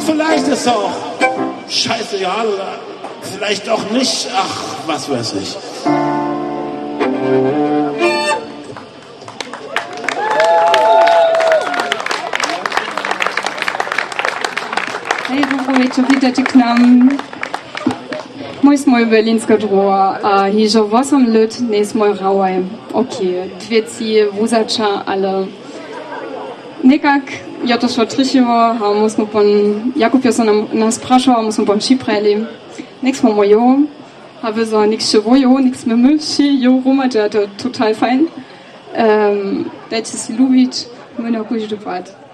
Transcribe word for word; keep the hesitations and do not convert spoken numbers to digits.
vielleicht ist er auch scheißegal oder vielleicht auch nicht. Ach, was weiß ich. Hej, Rupovičo, vítajte k nám. Mój smoj berlinska droga, a hižo osem let ne smoj rauaj. Ok, dwie ci wuzacza, ale nekak ja to šlo trišivo, a musimo pon, Jakub je so nam, nas prašal, musimo pon šipreli. Nek smo mojo, a wir so niks šivojo, niks mimo, ši, jo, Roma, to je total fein. Um, dajte si ljubiť, my na kuž dopat.